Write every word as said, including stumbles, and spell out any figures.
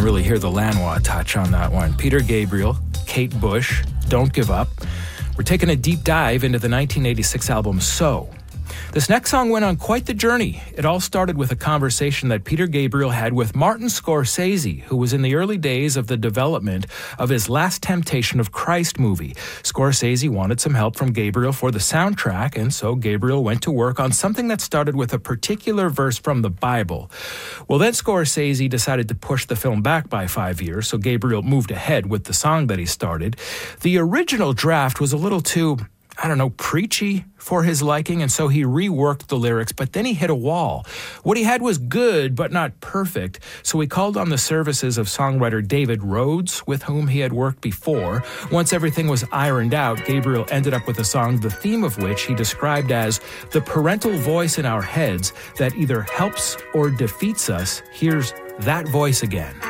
really hear the Lanois touch on that one. Peter Gabriel, Kate Bush, Don't Give Up. We're taking a deep dive into the nineteen eighty-six album So. This next song went on quite the journey. It all started with a conversation that Peter Gabriel had with Martin Scorsese, who was in the early days of the development of his Last Temptation of Christ movie. Scorsese wanted some help from Gabriel for the soundtrack, and so Gabriel went to work on something that started with a particular verse from the Bible. Well, then Scorsese decided to push the film back by five years, so Gabriel moved ahead with the song that he started. The original draft was a little too, I don't know, preachy for his liking, and so he reworked the lyrics, but then he hit a wall. What he had was good, but not perfect, so he called on the services of songwriter David Rhodes, with whom he had worked before. Once everything was ironed out, Gabriel ended up with a song, the theme of which he described as the parental voice in our heads that either helps or defeats us. Here's that voice again.